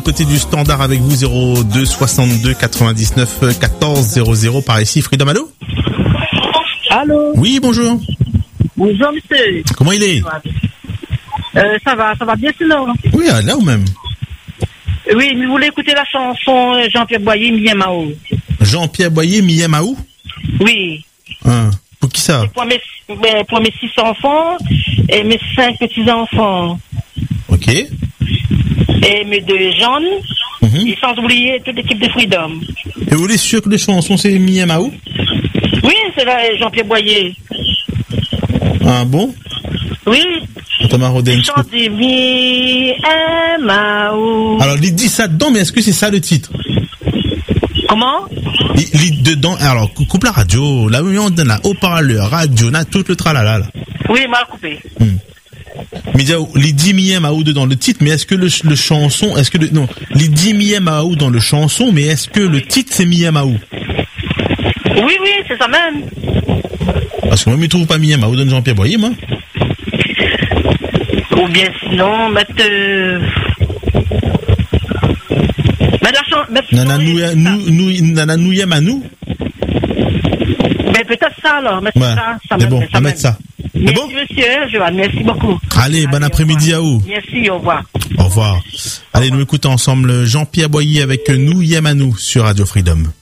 Côté du standard avec vous, 02 62 99 14 00 par ici. Freedom, allô? Allô? Oui, bonjour. Bonjour, monsieur. Comment il est? Ça va bien sinon. Oui, là ou même. Oui, vous voulez écouter la chanson Jean-Pierre Boyer, Miyamao? Jean-Pierre Boyer, Miyamao? Oui. Pour qui ça? Pour mes 6 enfants et mes 5 petits-enfants. Ok. Et mes 2 jeunes, et sans oublier toute l'équipe de Freedom. Et vous êtes sûr que les chansons c'est Miyamao? Oui, c'est là Jean-Pierre Boyer. Ah bon? Oui. Thomas Rodin. Il chante Miyamao. Alors, il dit ça dedans, mais est-ce que c'est ça le titre? Comment? Il dedans, alors, coupe la radio, là où on donne la haut-parleur, radio, on a tout le tralala, là. Oui, il m'a coupé. Mais il dit Miyamao dedans le titre, mais est-ce que le chanson, non, il dit Miyamao dans le chanson, mais est-ce que le titre c'est Miyamao? Oui, c'est ça même. Parce que moi, je ne trouve pas Miyamao dans Jean-Pierre Boyer, moi. Ou bien sinon, mettre la chanson. Nana Nouyamanou. Mais peut-être ça, alors. Mettre ça. C'est bon, on va mettre ça. Merci, bon, monsieur, Joanne, merci beaucoup. Allez, bon après-midi à vous. Merci, au revoir. Au revoir. Allez, nous écoutons ensemble Jean-Pierre Boyer avec Nouyamanou sur Radio Freedom.